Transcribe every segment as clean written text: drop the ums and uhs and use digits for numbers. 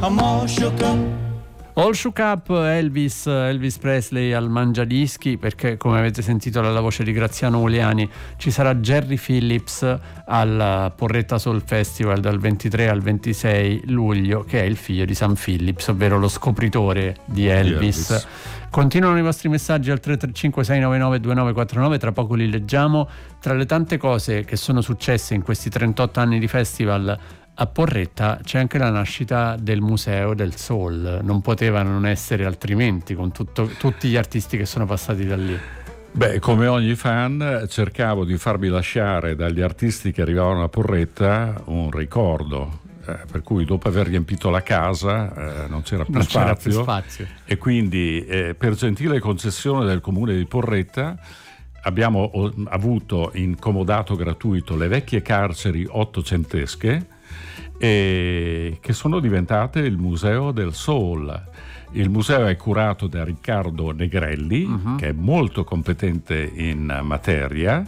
All Shook Up, Elvis Presley al Mangiadischi, perché come avete sentito dalla voce di Graziano Uliani ci sarà Jerry Phillips al Porretta Soul Festival dal 23 al 26 luglio, che è il figlio di Sam Phillips, ovvero lo scopritore di Elvis. Continuano i vostri messaggi al 335 699 2949, tra poco li leggiamo. Tra le tante cose che sono successe in questi 38 anni di festival a Porretta c'è anche la nascita del Museo del Soul, non poteva non essere altrimenti, con tutti gli artisti che sono passati da lì. Beh, come ogni fan cercavo di farmi lasciare dagli artisti che arrivavano a Porretta un ricordo, per cui dopo aver riempito la casa non c'era più spazio, e quindi per gentile concessione del comune di Porretta abbiamo avuto in comodato gratuito le vecchie carceri ottocentesche, che sono diventate il Museo del Soul. Il museo è curato da Riccardo Negrelli, che è molto competente in materia,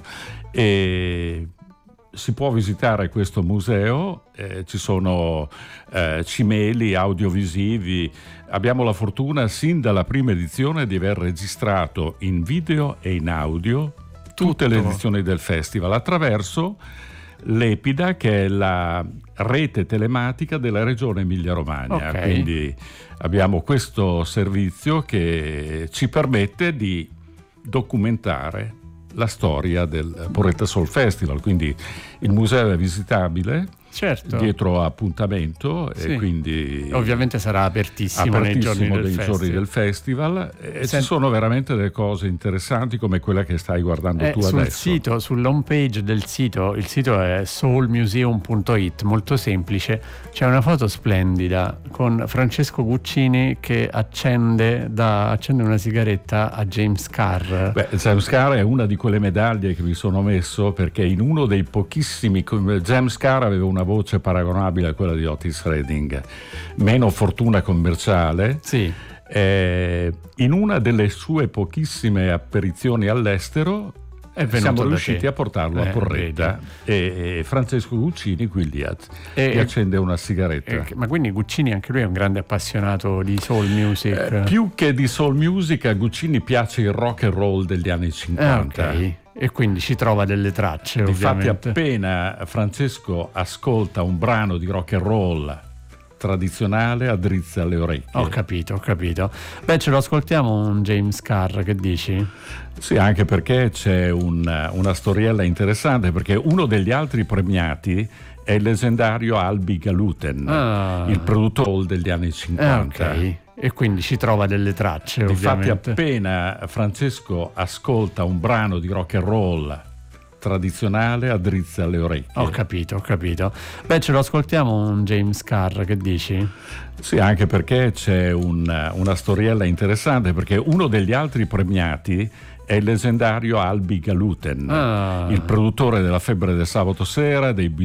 e si può visitare questo museo. Ci sono cimeli audiovisivi. Abbiamo la fortuna sin dalla prima edizione di aver registrato in video e in audio tutte le edizioni del festival attraverso l'Epida, che è la rete telematica della regione Emilia-Romagna. Quindi abbiamo questo servizio che ci permette di documentare la storia del Porretta Soul Festival. Quindi il museo è visitabile, certo, dietro appuntamento, e quindi ovviamente sarà apertissimo nei giorni del festival. E ci sono veramente delle cose interessanti come quella che stai guardando tu sul adesso. Sito, sull'home page del sito, il sito è soulmuseum.it, molto semplice. C'è una foto splendida con Francesco Guccini che accende una sigaretta a James Carr. James Carr è una di quelle medaglie che mi sono messo, perché in uno dei pochissimi, James Carr aveva una voce paragonabile a quella di Otis Redding, meno fortuna commerciale. In una delle sue pochissime apparizioni all'estero siamo riusciti a portarlo a Porretta, e Francesco Guccini quindi gli accende una sigaretta. Ma quindi Guccini anche lui è un grande appassionato di soul music? Più che di soul music, a Guccini piace il rock and roll degli anni 50. E quindi ci trova delle tracce. Infatti appena Francesco ascolta un brano di rock and roll tradizionale addrizza le orecchie. Ho capito. Beh, ce lo ascoltiamo un James Carr, che dici? Sì, anche perché c'è una storiella interessante, perché uno degli altri premiati è il leggendario Albi Galuten, il produttore degli anni 50. E quindi ci trova delle tracce. Infatti appena Francesco ascolta un brano di rock and roll tradizionale addrizza le orecchie. Ho capito. Beh, ce lo ascoltiamo un James Carr, che dici? Sì, anche perché c'è una storiella interessante, perché uno degli altri premiati è il leggendario Albi Galuten, il produttore della Febbre del sabato sera, dei